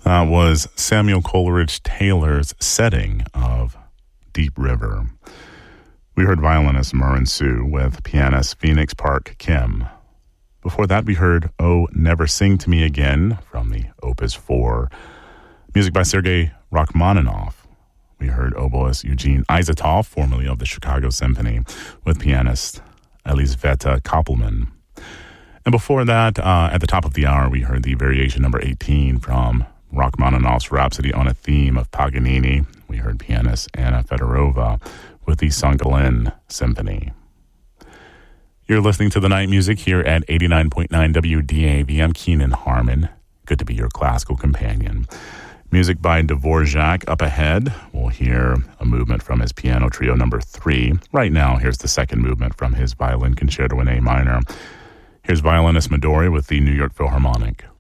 Was Samuel Coleridge Taylor's setting of Deep River. We heard violinist Murrin Sue with pianist Phoenix Park Kim. Before that, we heard Oh, Never Sing to Me Again from the Opus 4. Music by Sergei Rachmaninoff. We heard oboist Eugene Izotov, formerly of the Chicago Symphony, with pianist Elisaveta Koppelman. And before that, at the top of the hour, we heard the variation number 18 from Rachmaninoff's Rhapsody on a Theme of Paganini. We heard pianist Anna Fedorova with the Sangalen Symphony. You're listening to the night music here at 89.9 WDAV. I'm Keenan Harmon. Good to be your classical companion. Music by Dvorak. Up ahead, we'll hear a movement from his piano trio number 3. Right now, here's the second movement from his violin concerto in A minor. Here's violinist Midori with the New York Philharmonic.